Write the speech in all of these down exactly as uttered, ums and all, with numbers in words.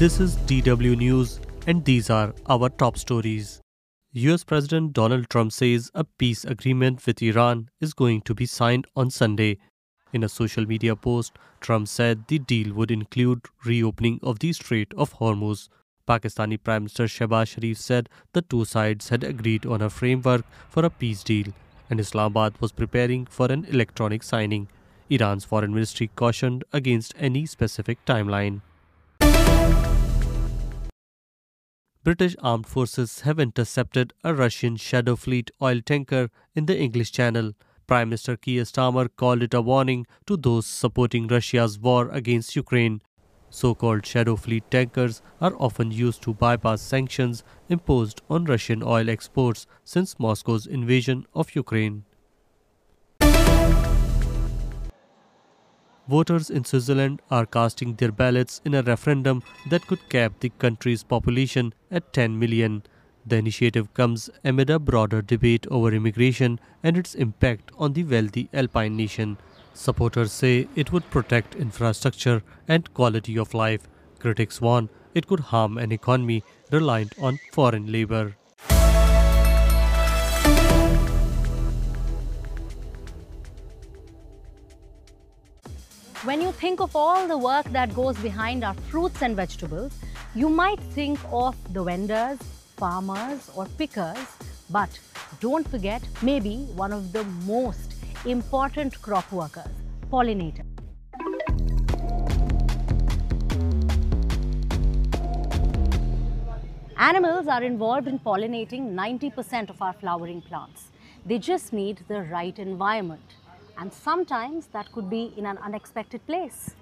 This is D W News, and these are our top stories. U S President Donald Trump says a peace agreement with Iran is going to be signed on Sunday. In a social media post, Trump said the deal would include reopening of the Strait of Hormuz. Pakistani Prime Minister Shehbaz Sharif said the two sides had agreed on a framework for a peace deal, and Islamabad was preparing for an electronic signing. Iran's foreign ministry cautioned against any specific timeline. British armed forces have intercepted a Russian Shadow Fleet oil tanker in the English Channel. Prime Minister Keir Starmer called it a warning to those supporting Russia's war against Ukraine. So-called Shadow Fleet tankers are often used to bypass sanctions imposed on Russian oil exports since Moscow's invasion of Ukraine. Voters in Switzerland are casting their ballots in a referendum that could cap the country's population at ten million. The initiative comes amid a broader debate over immigration and its impact on the wealthy Alpine nation. Supporters say it would protect infrastructure and quality of life. Critics warn it could harm an economy reliant on foreign labor. When you think of all the work that goes behind our fruits and vegetables, you might think of the vendors, farmers or pickers, but don't forget maybe one of the most important crop workers, pollinators. Animals are involved in pollinating ninety percent of our flowering plants. They just need the right environment. And sometimes that could be in an unexpected place.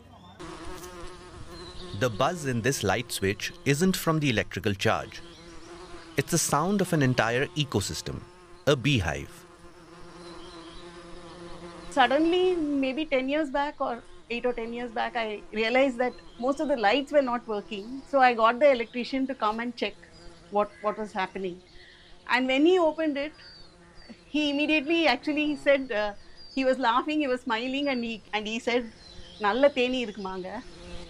The buzz in this light switch isn't from the electrical charge. It's the sound of an entire ecosystem, a beehive. Suddenly, maybe ten years back or eight or ten years back, I realized that most of the lights were not working. So I got the electrician to come and check what, what was happening. And when he opened it, he immediately actually said, uh, he was laughing, he was smiling, and he, and he said, "Nalla theni irukmaanga."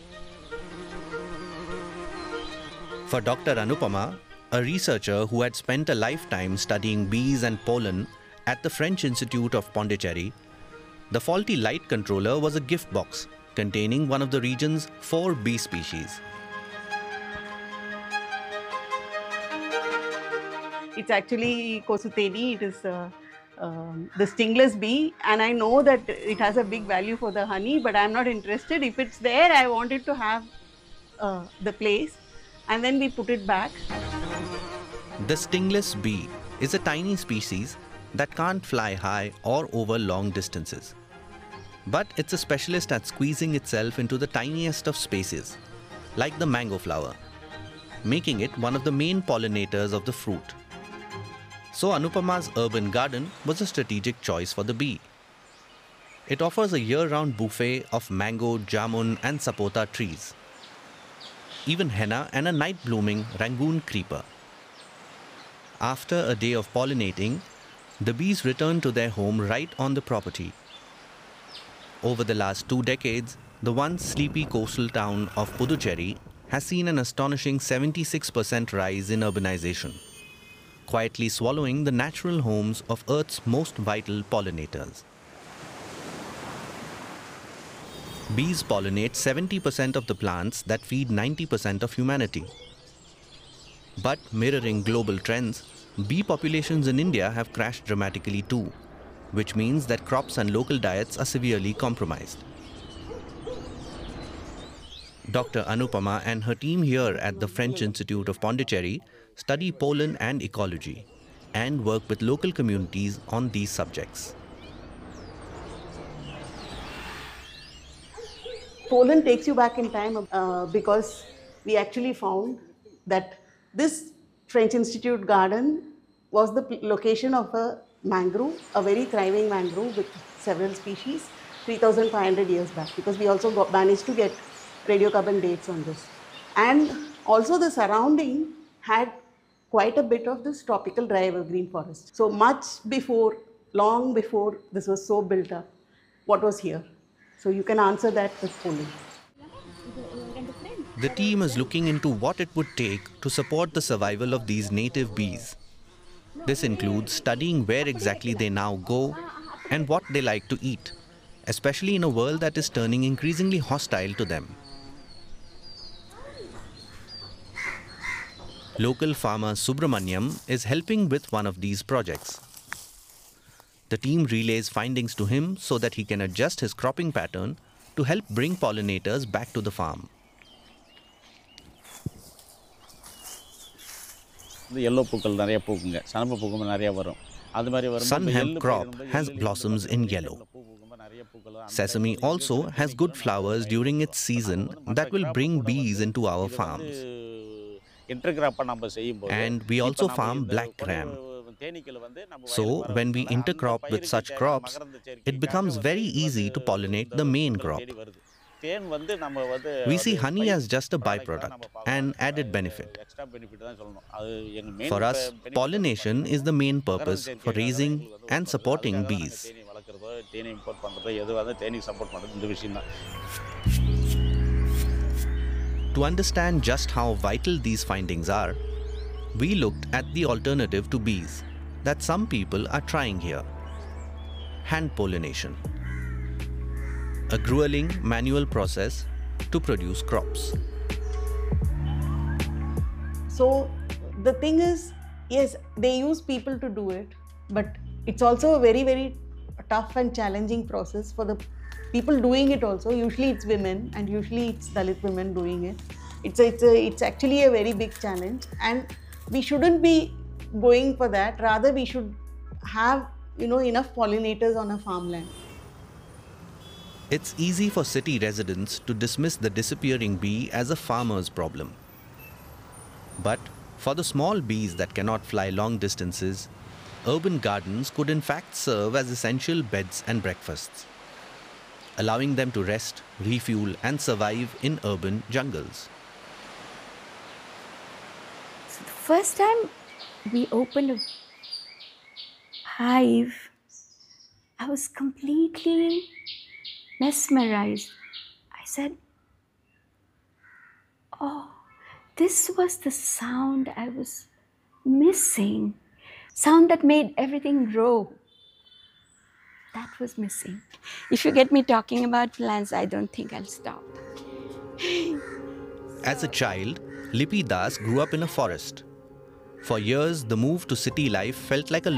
For Doctor Anupama, a researcher who had spent a lifetime studying bees and pollen at the French Institute of Pondicherry, the faulty light controller was a gift box containing one of the region's four bee species. It's actually Kossutheni. It is uh, um, the stingless bee, and I know that it has a big value for the honey, but I'm not interested. If it's there, I want it to have uh, the place, and then we put it back. The stingless bee is a tiny species that can't fly high or over long distances. But it's a specialist at squeezing itself into the tiniest of spaces, like the mango flower, making it one of the main pollinators of the fruit. So Anupama's urban garden was a strategic choice for the bee. It offers a year-round buffet of mango, jamun and sapota trees, even henna and a night-blooming Rangoon creeper. After a day of pollinating, the bees return to their home right on the property. Over the last two decades, the once sleepy coastal town of Puducherry has seen an astonishing seventy-six percent rise in urbanization, quietly swallowing the natural homes of Earth's most vital pollinators. Bees pollinate seventy percent of the plants that feed ninety percent of humanity. But mirroring global trends, bee populations in India have crashed dramatically too, which means that crops and local diets are severely compromised. Doctor Anupama and her team here at the French Institute of Pondicherry study pollen and ecology and work with local communities on these subjects. Pollen takes you back in time uh, because we actually found that this French Institute garden was the location of a mangrove, a very thriving mangrove with several species, three thousand five hundred years back, because we also got, managed to get radiocarbon dates on this. And also the surrounding had quite a bit of this tropical dry evergreen forest. So much before, long before this was so built up, what was here? So you can answer that with pollen. The team is looking into what it would take to support the survival of these native bees. This includes studying where exactly they now go and what they like to eat, especially in a world that is turning increasingly hostile to them. Local farmer Subramanyam is helping with one of these projects. The team relays findings to him so that he can adjust his cropping pattern to help bring pollinators back to the farm. Yellow பூக்கள் நிறைய பூக்குங்க சனப்பு பூக்கும் நிறைய வரும் அது மாதிரி வரும் Sun hemp crop has blossoms in yellow. Sesame also has good flowers during its season that will bring bees into our farms. இன்டர்கிராப்பா நம்ம செய்யும்போது And we also farm black gram. So when we intercrop with such crops, it becomes very easy to pollinate the main crop. We see honey as just a byproduct, an added benefit. For us, pollination is the main purpose for raising and supporting bees. To understand just how vital these findings are, we looked at the alternative to bees that some people are trying here: hand pollination. A grueling manual process to produce crops. So the thing is, yes, they use people to do it, but it's also a very, very tough and challenging process for the people doing it also. Usually it's women, and usually it's Dalit women doing it. It's, a, it's, a, it's actually a very big challenge, and we shouldn't be going for that. Rather, we should have, you know, enough pollinators on a farmland. It's easy for city residents to dismiss the disappearing bee as a farmer's problem. But for the small bees that cannot fly long distances, urban gardens could in fact serve as essential beds and breakfasts, allowing them to rest, refuel, and survive in urban jungles. So the first time we opened a hive, I was completely mesmerized. I said, oh, this was the sound I was missing. Sound that made everything grow. That was missing. If you get me talking about plants, I don't think I'll stop. As a child, Lipi Das grew up in a forest. For years, the move to city life felt like a